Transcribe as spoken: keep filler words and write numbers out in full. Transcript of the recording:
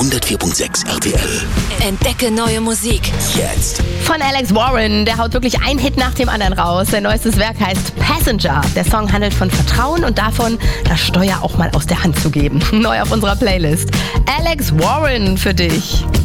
hundertvier Komma sechs R T L. Entdecke neue Musik. Jetzt. Von Alex Warren, der haut wirklich einen Hit nach dem anderen raus. Sein neuestes Werk heißt Passenger. Der Song handelt von Vertrauen und davon, das Steuer auch mal aus der Hand zu geben. Neu auf unserer Playlist. Alex Warren für dich.